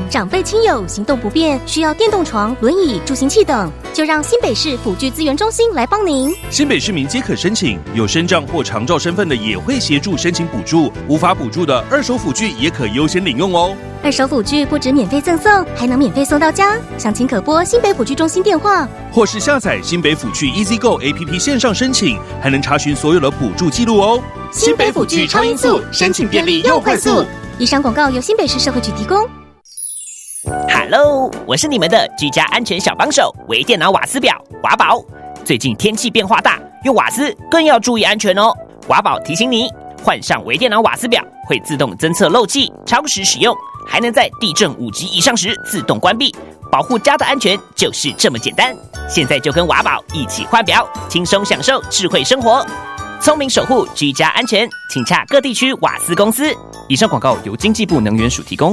长辈亲友行动不便，需要电动床、轮椅、助行器等，就让新北市辅具资源中心来帮您。 新北市民皆可申请，有身障或长照身份的也会协助申请补助，无法补助的二手辅具也可优先领用哦。 二手辅具不止免费赠送，还能免费送到家。详情可拨新北辅具中心电话， 或是下载新北辅具 EasyGo APP 线上申请，还能查询所有的补助记录哦。 新北辅具超音速，申请便利又快速。以上广告由新北市社会局提供。 Hello， 我是你们的居家安全小帮手，微电脑瓦斯表华宝。最近天气变化大，用瓦斯更要注意安全哦。华宝提醒你，换上微电脑瓦斯表会自动侦测漏气，超时使用还能在地震5级以上时自动关闭，保护家的安全就是这么简单。现在就跟华宝一起换表，轻松享受智慧生活，聪明守护居家安全，请洽各地区瓦斯公司。以上广告由经济部能源署提供。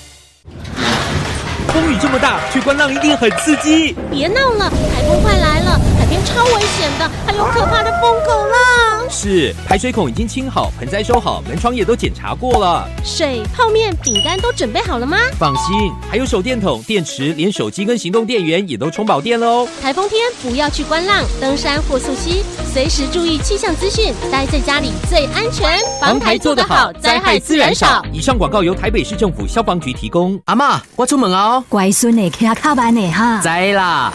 风雨这么大，去观浪一定很刺激。 别闹了，台风快来了，海边超危险的，还有可怕的疯狗浪。 是，排水孔已经清好，盆栽收好，门窗也都检查过了。 水、泡面、饼干都准备好了吗？ 放心，还有手电筒、电池，连手机跟行动电源也都充饱电了哦。 台风天不要去观浪、登山或溯溪，随时注意气象资讯，待在家里最安全。 防台做得好，灾害自然少。以上广告由台北市政府消防局提供。 阿嬷，我出门哦。 乖孙的骑卡班的哈。 知啦。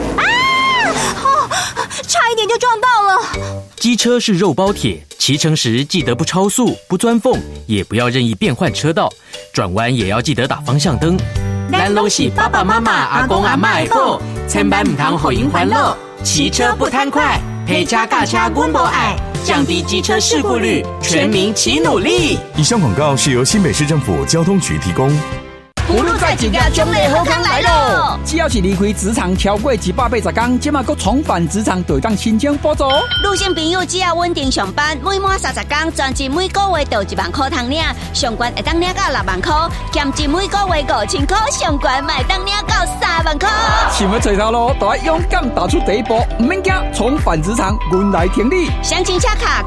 差一点就撞到了。 机车是肉包铁，骑乘时记得不超速、不钻缝，也不要任意变换车道，转弯也要记得打方向灯。咱拢是爸爸妈妈、阿公阿嬷的宝，千万唔通互因烦恼。骑车不贪快，陪车驾车阮无爱，降低机车事故率，全民齐努力。 以上广告是由新北市政府交通局提供。 葫芦在一家中类好康来咯！只要是离开职场超过180天，即马搁重返职场，就当申请补助。 女性朋友只要稳定上班，每满30天，专辑每个月就1万块通领，上悬会当领到6万块，兼职每个月5000块，上悬卖当领到3万块。 想要找头路，就要勇敢踏出第一步，唔免惊，重返职场，阮来挺你。 详情洽卡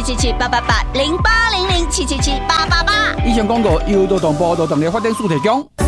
0800777888 0800777888。 以上广告由劳动部劳动力发展署提供。